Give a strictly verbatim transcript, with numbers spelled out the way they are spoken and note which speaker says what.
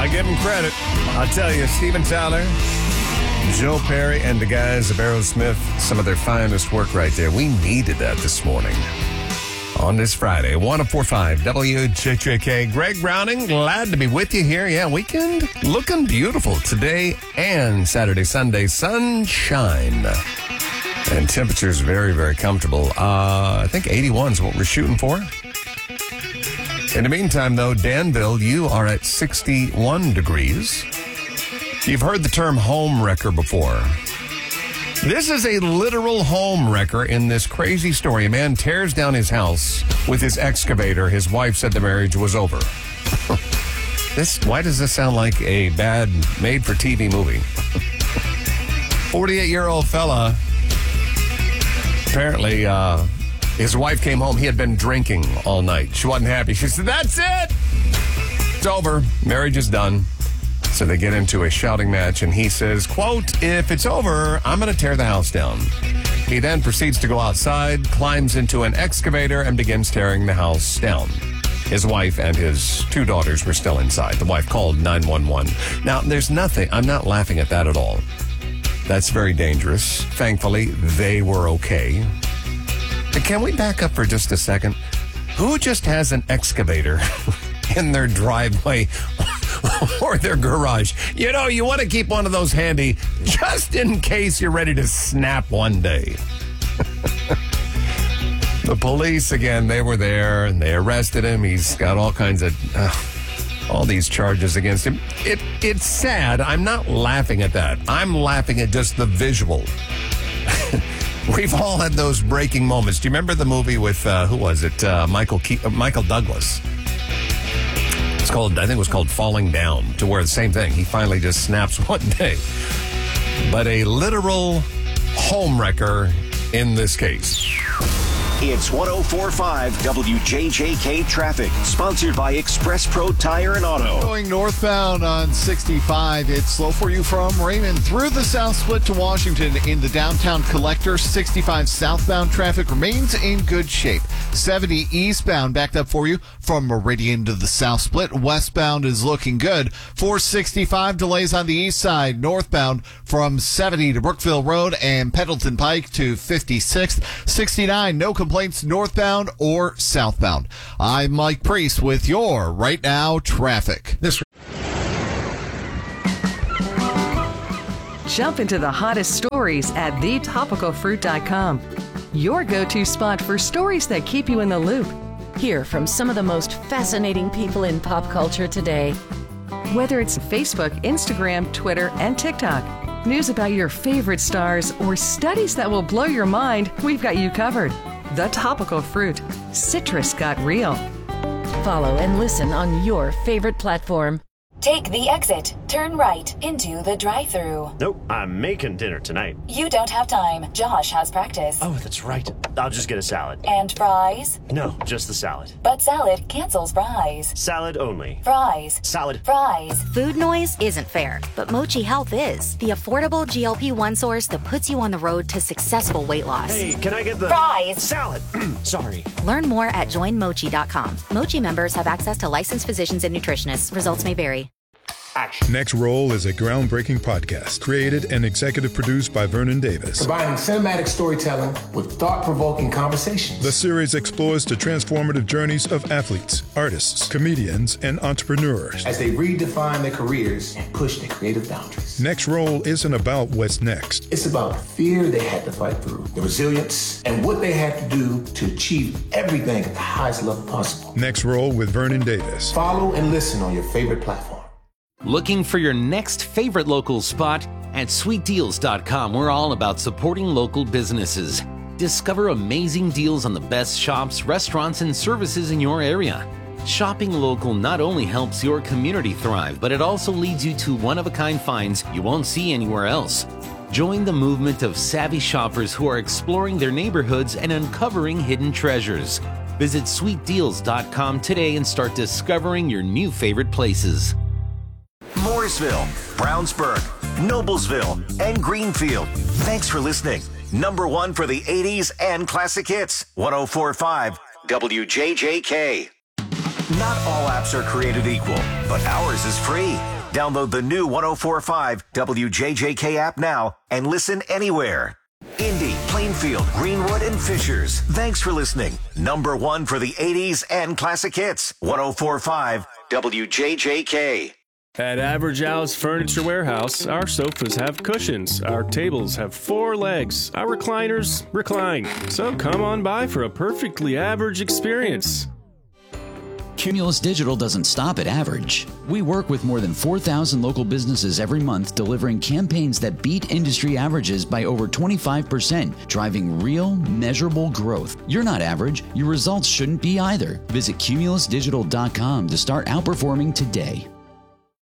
Speaker 1: I give him credit. I'll tell you, Steven Tyler, Joe Perry, and the guys of Aerosmith, some of their finest work right there. We needed that this morning. On this Friday, one oh four point five W J J K. Greg Browning, glad to be with you here. Yeah, weekend looking beautiful today and Saturday, Sunday, sunshine. And temperatures very, very comfortable. Uh, I think eighty-one is what we're shooting for. In the meantime, though, Danville, you are at sixty-one degrees. You've heard the term home wrecker before. This is a literal home wrecker in this crazy story. A man tears down his house with his excavator. His wife said the marriage was over. This, why does this sound like a bad made-for-T V movie? forty-eight-year-old fella, apparently uh, his wife came home. He had been drinking all night. She wasn't happy. She said, that's it. It's over. Marriage is done. So they get into a shouting match, and he says, quote, if it's over, I'm going to tear the house down. He then proceeds to go outside, climbs into an excavator, and begins tearing the house down. His wife and his two daughters were still inside. The wife called nine one one. Now, there's nothing. I'm not laughing at that at all. That's very dangerous. Thankfully, they were okay. But can we back up for just a second? Who just has an excavator in their driveway or their garage? You know, you want to keep one of those handy just in case you're ready to snap one day. The police, again, they were there and they arrested him. He's got all kinds of, uh, all these charges against him. It It's sad. I'm not laughing at that. I'm laughing at just the visual. We've all had those breaking moments. Do you remember the movie with, uh, who was it? Uh, Michael Ke- uh, Michael Douglas. It's called, I think it was called Falling Down, to where the same thing. He finally just snaps one day. But a literal home wrecker in this case.
Speaker 2: It's one oh four point five W J J K traffic, sponsored by Express Pro Tire and Auto.
Speaker 3: Going northbound on sixty-five, it's slow for you from Raymond through the South Split to Washington in the downtown collector. sixty-five southbound traffic remains in good shape. seventy eastbound backed up for you from Meridian to the South Split. Westbound is looking good. four sixty-five delays on the east side. Northbound from seventy to Brookville Road and Pendleton Pike to fifty-sixth. sixty-nine, no complaints northbound or southbound. I'm Mike Priest with your Right Now traffic. This
Speaker 4: Jump into the hottest stories at the topical fruit dot com. Your go-to spot for stories that keep you in the loop.
Speaker 5: Hear from some of the most fascinating people in pop culture today.
Speaker 4: Whether it's Facebook, Instagram, Twitter, and TikTok, news about your favorite stars, or studies that will blow your mind, we've got you covered. The Topical Fruit. Citrus got real.
Speaker 5: Follow and listen on your favorite platform.
Speaker 6: Take the exit. Turn right into the drive-thru.
Speaker 7: Nope, I'm making dinner tonight.
Speaker 6: You don't have time. Josh has practice.
Speaker 7: Oh, that's right. I'll just get a salad.
Speaker 6: And fries?
Speaker 7: No, just the salad.
Speaker 6: But salad cancels fries.
Speaker 7: Salad only.
Speaker 6: Fries.
Speaker 7: Salad.
Speaker 6: Fries.
Speaker 8: Food noise isn't fair, but Mochi Health is. The affordable G L P one source that puts you on the road to successful weight loss.
Speaker 7: Hey, can I get the...
Speaker 6: Fries.
Speaker 7: Salad. Sorry.
Speaker 8: Learn more at join mochi dot com. Mochi members have access to licensed physicians and nutritionists. Results may vary.
Speaker 7: Action.
Speaker 9: Next Roll is a groundbreaking podcast created and executive produced by Vernon Davis.
Speaker 10: Combining cinematic storytelling with thought-provoking conversations.
Speaker 9: The series explores the transformative journeys of athletes, artists, comedians, and entrepreneurs
Speaker 10: as they redefine their careers and push their creative boundaries.
Speaker 9: Next Roll isn't about what's next.
Speaker 10: It's about the fear they had to fight through, the resilience, and what they had to do to achieve everything at the highest level possible.
Speaker 9: Next Roll with Vernon Davis.
Speaker 10: Follow and listen on your favorite platform.
Speaker 11: Looking for your next favorite local spot? At sweet deals dot com, we're all about supporting local businesses. Discover amazing deals on the best shops, restaurants, and services in your area. Shopping local not only helps your community thrive, but it also leads you to one-of-a-kind finds you won't see anywhere else. Join the movement of savvy shoppers who are exploring their neighborhoods and uncovering hidden treasures. Visit sweet deals dot com today and start discovering your new favorite places.
Speaker 2: Mooresville, Brownsburg, Noblesville, and Greenfield. Thanks for listening. Number one for the eighties and classic hits. one oh four point five W J J K. Not all apps are created equal, but ours is free. Download the new one oh four point five W J J K app now and listen anywhere. Indy, Plainfield, Greenwood, and Fishers. Thanks for listening. Number one for the eighties and classic hits. one oh four point five W J J K.
Speaker 12: At Average Al's Furniture Warehouse, our sofas have cushions, our tables have four legs, our recliners recline. So come on by for a perfectly average experience.
Speaker 13: Cumulus Digital doesn't stop at average. We work with more than four thousand local businesses every month, delivering campaigns that beat industry averages by over twenty-five percent, driving real, measurable growth. You're not average. Your results shouldn't be either. Visit cumulus digital dot com to start outperforming today.